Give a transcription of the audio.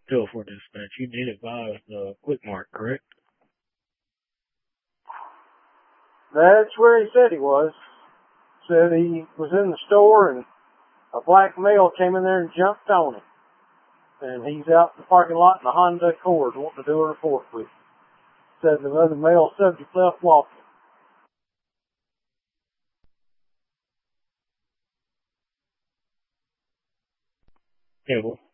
for dispatch. You did it by the Quick Mart, correct? That's where he said he was. Said he was in the store and a black male came in there and jumped on him. And he's out in the parking lot in a Honda Accord wanting to do a report with him. Said the other male subject left walking. Yeah, well,